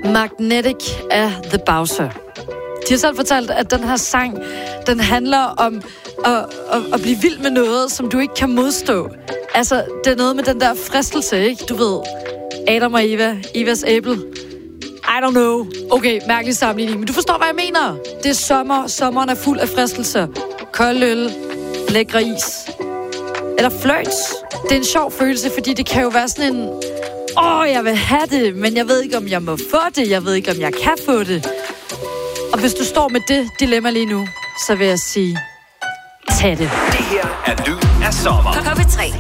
Magnetic af The Bowser. De har selv fortalt, at den her sang, den handler om at blive vild med noget, som du ikke kan modstå. Altså, det er noget med den der fristelse, ikke? Du ved, Adam og Eva, Evas æble. I don't know. Okay, mærkelig sammenligning, men du forstår, hvad jeg mener. Det er sommer. Sommeren er fuld af fristelser. Kold øl, lækre is. Eller flirts. Det er en sjov følelse, fordi det kan jo være sådan en... jeg vil have det, men jeg ved ikke, om jeg må få det. Jeg ved ikke, om jeg kan få det. Og hvis du står med det dilemma lige nu, så vil jeg sige, tag det. Det her er lyden af sommer. På 3.